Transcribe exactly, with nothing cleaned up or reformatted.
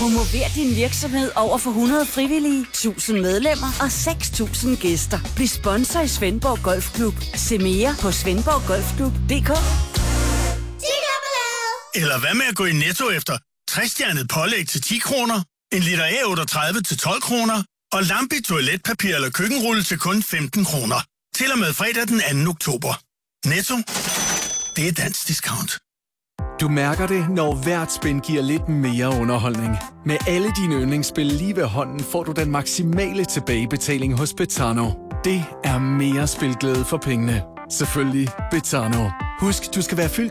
Promover din virksomhed over for hundrede frivillige, tusind medlemmer og seks tusind gæster. Bliv sponsor i Svendborg Golfklub. Se mere på svendborg golfklub punktum d k. Eller hvad med at gå i Netto efter tres-stjernet pålæg til ti kroner, en liter A otteogtredive til tolv kroner og Lambi toiletpapir eller køkkenrulle til kun femten kroner. Til og med fredag den anden oktober. Netto. Det er dansk discount. Du mærker det, når hvert spin giver lidt mere underholdning. Med alle dine yndlingsspil lige ved hånden får du den maksimale tilbagebetaling hos Betano. Det er mere spilglæde for pengene. Selvfølgelig Betano. Husk, du skal være fyldt